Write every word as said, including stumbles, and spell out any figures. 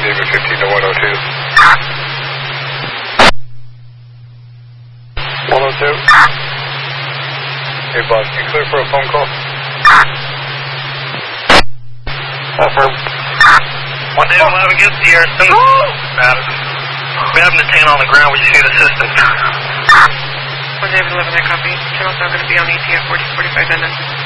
David fifteen to one oh two. one oh two. Hey, boss, you clear for a phone call? Affirm. one David eleven, get the air. We have him detained on the ground. Would you see the system? one David eleven, I copy. Channel seven going to be on E T F forty forty-five N N.